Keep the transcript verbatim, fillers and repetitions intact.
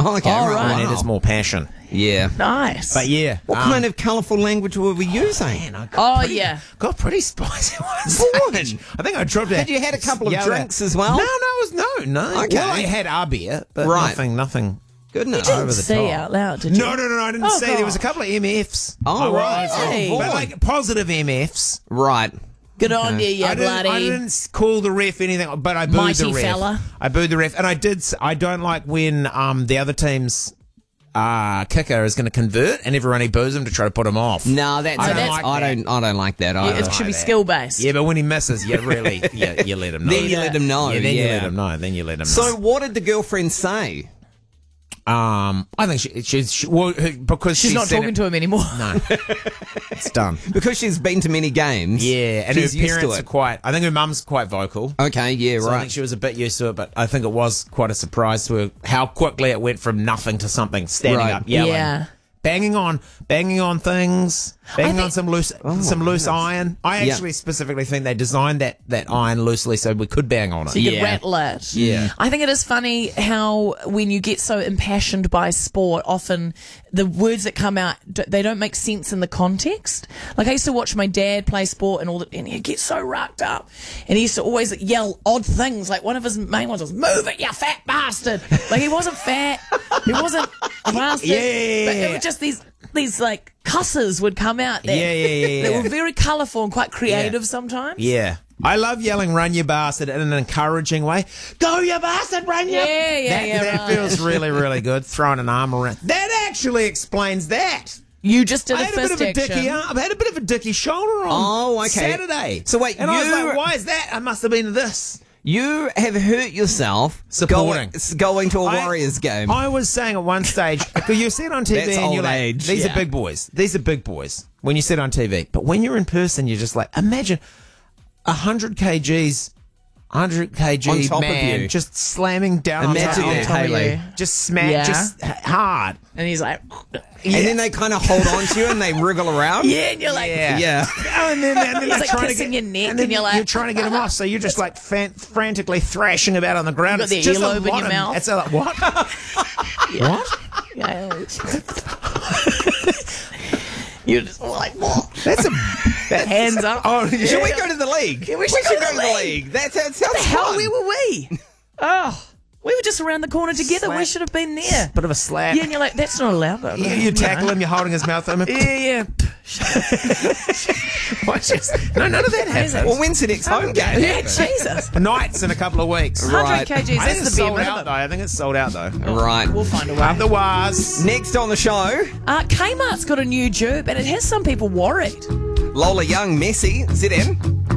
Oh, okay. Oh, right. right. And Wow. it is more passion. Yeah. Nice. But yeah. What um, kind of colourful language were we using? Man, I got Oh, pretty, yeah. got pretty spicy one Boy. stage. I think I dropped it. Had you had a couple of Yeah, drinks that- as well? No, no, it was no, no. Okay. Well, I had our beer, but Right. nothing, nothing. Goodness. You didn't over the say top. out loud, did you? No, no, no, no, I didn't Oh, say. God. There was a couple of M Fs. Oh, I right. was. Hey. Oh, But boy. like positive M Fs. Right. Good on you, you I didn't, bloody. I didn't call the ref anything, but I booed Mighty the ref. fella. I booed the ref, and I did. s- I don't like when um the other team's uh, kicker is going to convert, and everyone he boos him to try to put him off. No, that's, I don't that's like I that. don't I don't like that Yeah, either. it should be that. skill based. Yeah, but when he misses, you really, you, you let him know. Then you let them know. Yeah, then yeah. you let him know. Then you let him So know. what did the girlfriend say? Um, I think she, she's she, well, her- because She's she not said talking it, to him anymore. No, it's done. Because she's been to many games. Yeah, and she's her used to parents are it. quite. I think her mum's quite vocal. Okay, yeah, So I right. think she was a bit used to it, but I think it was quite a surprise to her how quickly it went from nothing to something, standing Right. up, yelling, Yeah. banging on, banging on things, banging think- on some loose, some loose iron. I Yeah. actually specifically think they designed that that iron loosely so we could bang on it. So you Yeah. can rattle it. Yeah. I think it is funny how when you get so impassioned by sport, often the words that come out, d- they don't make sense in the context. Like I used to watch my dad play sport and all that, and he'd get so rocked up. And he used to always yell odd things. Like one of his main ones was, "Move it, you fat bastard." Like he wasn't fat. He wasn't a bastard. Yeah, yeah, But yeah, it yeah. was just these, these like cusses would come out there. Yeah, yeah, yeah, yeah. They were very colourful and quite creative sometimes. Yeah. I love yelling "run you bastard" in an encouraging way. Go you bastard, run you! Yeah, yeah, that, yeah, That right. feels really, really good. Throwing an arm around. That actually explains that. You just did I a had a bit fist of a action. dicky arm. I've had a bit of a dicky shoulder on. Oh, okay. Saturday. So wait, and I was you- like, why is that? I must have been this. You have hurt yourself Supporting. going, going to a I- Warriors game. I was saying at one stage, because you see it on T V That's and you're old like, age, these yeah. are big boys. These are big boys when you see it on T V. But when you're in person, you're just like, imagine one hundred kilograms, one hundred kilograms On top of man you. just slamming down Imagine on that, top of you. Haley. Just smack, Yeah. just h- hard. And he's like, And then they kind of hold on to you and they wriggle around. yeah, and you're like, Yeah. Yeah. Oh, and then, and then He's they're like trying to kissing get, your neck and, then and you're like- you're trying to get him off, so you're just like fan- frantically thrashing about on the ground. You've got It's the just a earlobe in lot your of- mouth. It's a lot. What? What? yeah. You're just like, what? That's a that's, Hands up. Oh, yeah. Should we go to the league? we should go to the league. That sounds, sounds What the hell? fun. Where were we? Oh, we were just around the corner together. We Slap. should have been there. Bit of a slap. Yeah, and you're like, that's not allowed. Though. You, you tackle him, you're holding his mouth. I mean, Yeah, yeah. Watch this. No, none of that happens. Well, when's the next home game? Yeah, Jesus. The Knights in a couple of weeks. Right. one hundred kilograms, I think that's it's the bare sold out minimum. though. I think it's sold out though. Right. We'll find a way. Up the wires. Next on the show, Uh, Kmart's got a new gerb, and it has some people worried. Lola Young, Messi, Z M.